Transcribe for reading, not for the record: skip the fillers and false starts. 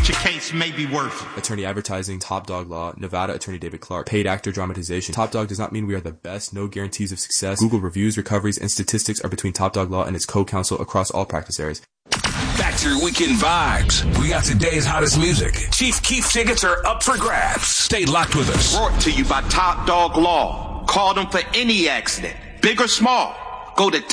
your case may be worth it. Attorney Advertising, Top Dog Law, Nevada Attorney David Clark. Paid actor dramatization. Top Dog does not mean we are the best, no guarantees of success. Google reviews, recoveries, and statistics are between Top Dog Law and its co-counsel across all practice areas. Back to your weekend vibes. We got today's hottest music. Chief Keef tickets are up for grabs. Stay locked with us. Brought to you by Top Dog Law. Call them for any accident, big or small. Go to